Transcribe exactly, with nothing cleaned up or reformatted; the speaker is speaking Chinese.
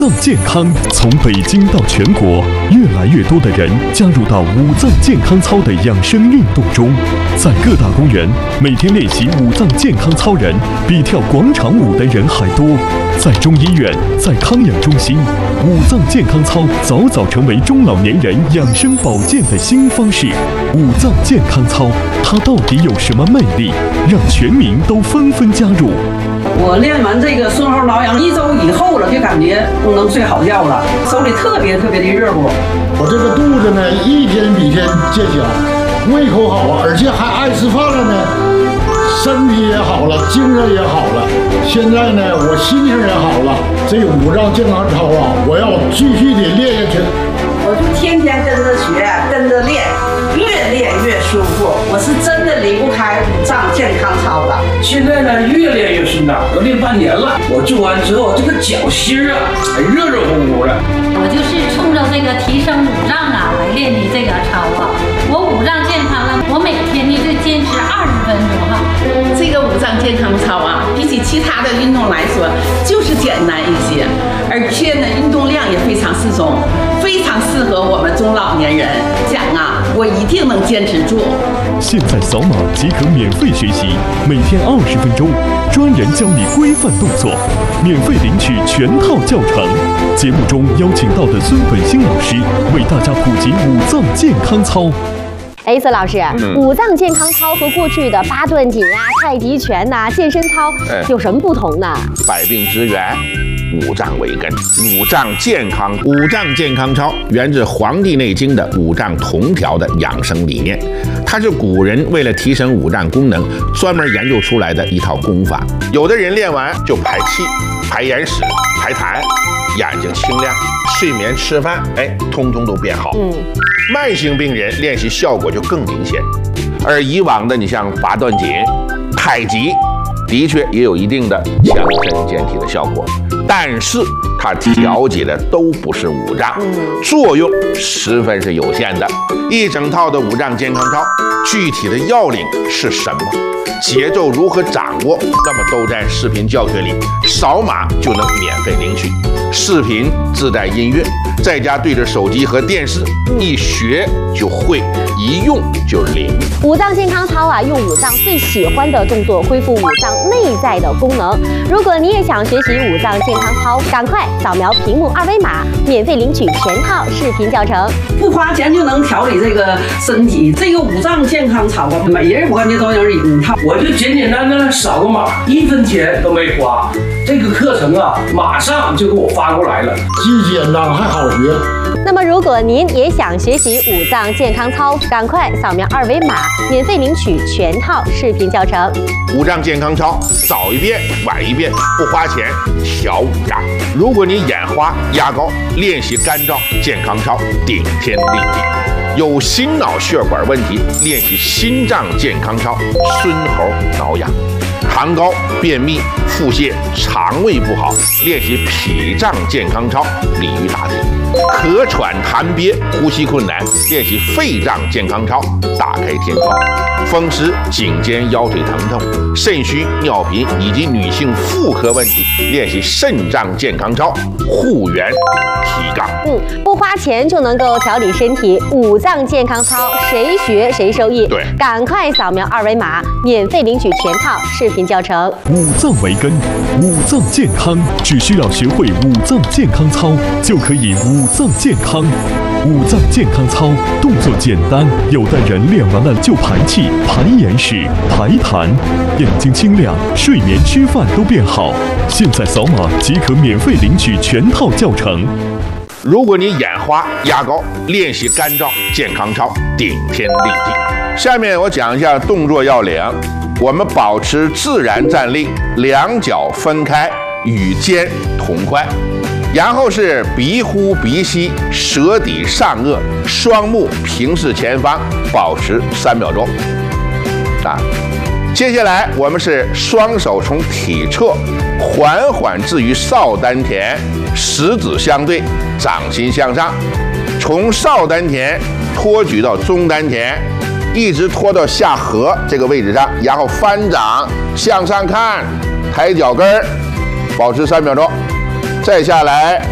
五脏健康从北京到全国，越来越多的人加入到五脏健康操的养生运动中。在各大公园，每天练习五脏健康操人比跳广场舞的人还多。在中医院，在康养中心，五脏健康操早早成为中老年人养生保健的新方式。五脏健康操，它到底有什么魅力，让全民都纷纷加入？ 我练完这个顺后挠痒一周以后了，就感觉都能睡好觉了，手里特别特别的热乎。 我这个肚子呢，一天比一天见小，胃口好啊，而且还爱吃饭了呢，身体也好了，精神也好了。现在呢，我心情也好了。这个五脏健康操啊，我要继续的练下去。 我就天天跟着学，跟着练，越练越舒服。我是真的离不开五脏健康操的。 现在呢，越练越顺畅，都练半年了。我做完之后，这个脚心啊，还热热乎乎的。 我就是冲着这个提升五脏啊来练的这个操啊。我五脏健康了，我每天呢就坚持二十分钟哈。 这个五脏健康操啊，比起其他的运动来说，就是简单一些，而且呢，运动量也非常适中。非常适合我们中老年人，讲啊，我一定能坚持住。 现在扫码即可免费学习，每天二十分钟，专人教你规范动作，免费领取全套教程。节目中邀请到的孙本兴老师为大家普及五脏健康操。 哎，孙老师，嗯、五脏健康操和过去的八段锦啊、太极拳呐、啊、健身操有什么不同呢？ 百病之源，五脏为根，五脏健康。五脏健康操源自《黄帝内经》的五脏同调的养生理念，它是古人为了提升五脏功能专门研究出来的一套功法。有的人练完就排气、排眼屎、排痰，眼睛清亮，睡眠、吃饭，哎，通通都变好。嗯。慢性病人练习效果就更明显，而以往的你像八段锦、太极，的确也有一定的强身健体的效果，但是它调节的都不是五脏，作用十分是有限的。一整套的五脏健康操，具体的要领是什么？节奏如何掌握？那么都在视频教学里，扫码就能免费领取。视频自带音乐，在家对着手机和电视，一学就会，一用就灵。 五脏健康操啊，用五脏最喜欢的动作恢复五脏内在的功能。如果你也想学习五脏健康操，赶快扫描屏幕二维码，免费领取全套视频教程， 不花钱就能调理这个身体。这个五脏健康操啊，每人我感觉都有一套。 我就简简单单扫个码，一分钱都没花。这个课程啊，马上就给我发过来了， 既简单还好学。 那么，如果您也想学习五脏健康操，赶快扫描二维码，免费领取全套视频教程。 五脏健康操，早一遍晚一遍，不花钱调五脏。如果你眼花、压高，练习肝脏健康操，顶天立地。有心脑血管问题，练习心脏健康操，孙猴挠痒。痰高、便秘、腹泻、肠胃不好，练习脾脏健康操，利于打点。咳喘痰憋、呼吸困难，练习肺脏健康操，打开天窗。风湿、颈肩腰腿疼痛、肾虚、尿频以及女性妇科问题，练习肾脏健康操，护元提杠。 嗯，不花钱就能够调理身体，五脏健康操谁学谁受益。 对， 赶快扫描二维码，免费领取全套视频教程。 五脏为根，五脏健康，只需要学会五脏健康操，就可以五脏健康。五脏健康操动作简单，有的人练完了就排气、排眼屎、排痰，眼睛清亮，睡眠、吃饭都变好。现在扫码即可免费领取全套教程。 如果你眼花、压高，练习肝脏健康操，顶天立地。下面我讲一下动作要领。我们保持自然站立，两脚分开，与肩同宽。然后是鼻呼鼻吸，舌抵上颚，双目平视前方，保持三秒钟。啊，接下来我们是双手从体侧缓缓置于少丹田，食指相对，掌心向上，从少丹田托举到中丹田，一直拖到下颌这个位置上，然后翻掌向上看，抬脚跟儿，保持三秒钟。再下来